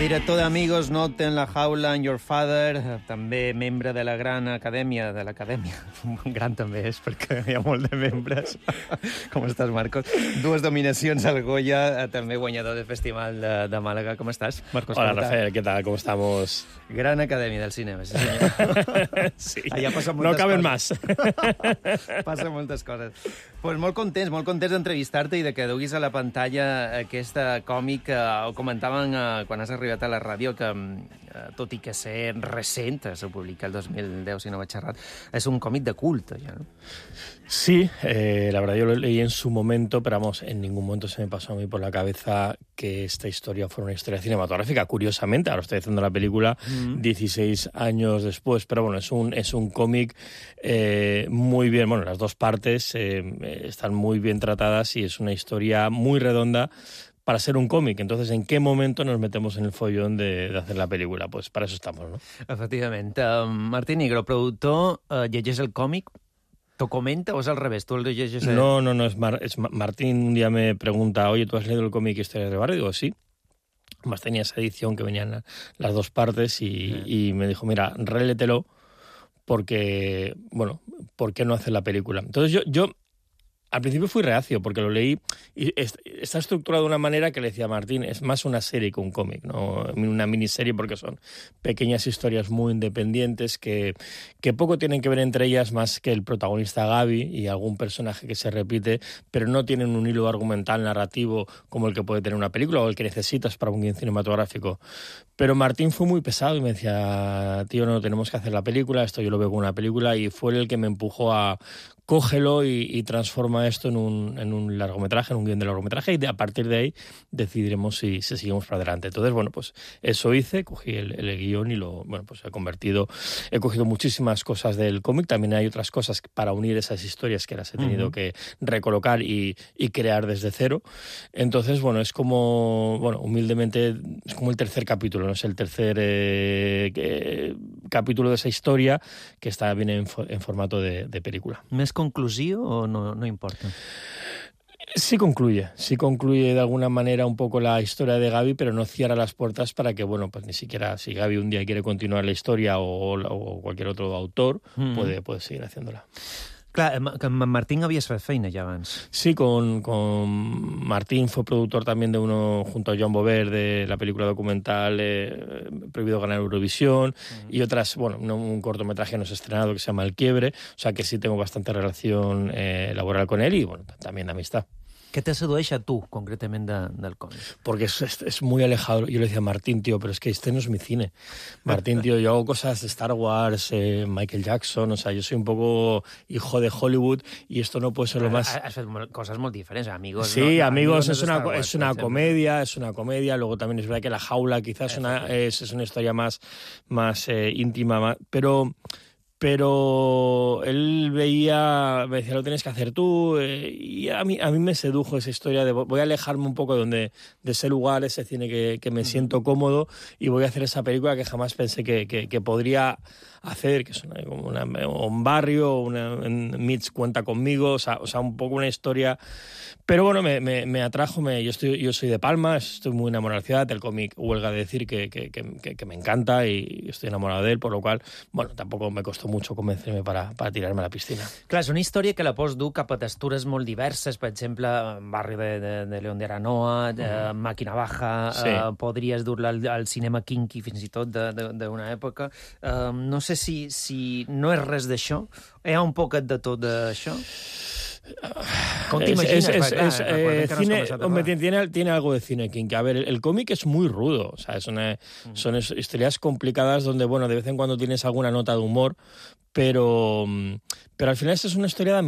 Director d'Amigos, Not en la Jaula, and Your Father, també membre de la Gran Acadèmia, gran també és, perquè hi ha molt de membres. Com estàs, Marcos? 2 dominacions al Goya, també guanyador del Festival de Màlaga. Com estàs, Marcos? Hola, Rafael, ¿qué tal? ¿Cómo estamos? Gran Acadèmia del Cinema, sí, senyor. Sí, allà passen no caben coses. más. Passen moltes coses. Pues molt contents d'entrevistar-te i de que duguis a la pantalla aquesta còmic que ho comentaven quan has arribat a la ràdio, que tot i que ser recent, se publica el 2010, si no vaig errat, és un còmic de culte, ja, ¿no? Sí, la verdad yo lo leí en su momento, pero vamos, en ningún momento se me pasó a mí por la cabeza que esta historia fuera una historia cinematográfica. Curiosamente, ahora estoy haciendo la película 16 años después, pero bueno, es un cómic muy bien, bueno, las dos partes están muy bien tratadas y es una historia muy redonda para ser un còmic. Entonces, ¿en qué momento nos metemos en el follón de hacer la película? Pues para eso estamos, ¿no? Efectivament. Martín Nigro, productor, llegeix el còmic, ¿te comenta o es al revés? ¿Tú el llegeix? No, Martín un día me pregunta, oye, ¿tú has leído el cómic Historias de Barrio? Digo, sí. Además tenía esa edición que venían las dos partes y me dijo, mira, relételo porque, bueno, ¿por qué no hacer la película? Entonces yo al principio fui reacio porque lo leí y está estructurado de una manera que le decía a Martín, es más una serie que un cómic, ¿no? Una miniserie, porque son pequeñas historias muy independientes que poco tienen que ver entre ellas, más que el protagonista Gaby y algún personaje que se repite, pero no tienen un hilo argumental narrativo como el que puede tener una película o el que necesitas para un guion cinematográfico. Pero Martín fue muy pesado y me decía, tío, no tenemos que hacer la película, esto yo lo veo como una película, y fue el que me empujó a cógelo y transforma esto en un largometraje, en un guion de largometraje, y a partir de ahí decidiremos si seguimos para adelante. Entonces, bueno, pues eso hice, cogí el guión y pues he cogido muchísimas cosas del cómic. También hay otras cosas para unir esas historias que las he tenido que recolocar y crear desde cero. Entonces, bueno, es como, humildemente, es como el tercer capítulo, ¿no? Es el tercer capítulo de esa historia que viene en formato de película. ¿Més conclusiu o no importa? Sí concluye de alguna manera un poco la historia de Gaby, pero no cierra las puertas para que, bueno, pues ni siquiera si Gaby un día quiere continuar la historia o cualquier otro autor puede seguir haciéndola. Clar, amb Martín havies fet feina ja abans. Sí, con Martín fue productor también de uno junto a Joan Bovert de la película documental Prohibido ganar Eurovisión y otras, un cortometraje no se ha estrenado que se llama El Quiebre, o sea que sí tengo bastante relación laboral con él y, también de amistad. Què te sedueix a tu, concretament, del còmic? Porque es muy alejado. Yo le decía a Martín, tío, pero es que este no es mi cine. Martín, tío, yo hago cosas de Star Wars, Michael Jackson, o sea, yo soy un poco hijo de Hollywood y esto no puede ser lo más... Has fet coses molt diferents, Amigos. Sí, no, Amigos es una comedia, luego también es verdad que La Jaula quizás es una historia más íntima, pero él me decía, lo tienes que hacer tú, y a mí me sedujo esa historia de voy a alejarme un poco de ese lugar, ese cine que me siento cómodo, y voy a hacer esa película que jamás pensé que podría hacer, que es como un barrio, Mitch cuenta conmigo, o sea, un poco una historia. Pero bueno, me atrajo, yo soy de Palma, estoy muy enamorado de la ciudad, el cómic huelga de decir que me encanta y estoy enamorado de él, por lo cual, tampoco me costó mucho convencerme para tirarme a la piscina. Clar, és una història que la pots dur cap a textures molt diverses, per exemple, Barri de León de Aranoa, Màquina Baja, podries dur-la al cinema kinky fins i tot d'una època. No sé si no és res d'això, hi ha un poquet de tot d'això? ¿Cómo te imaginas? Tiene algo de cine kinky. A ver, el cómic es muy rudo, o sea, son historias complicadas donde, de vez en cuando tienes alguna nota de humor, pero al final es una historia de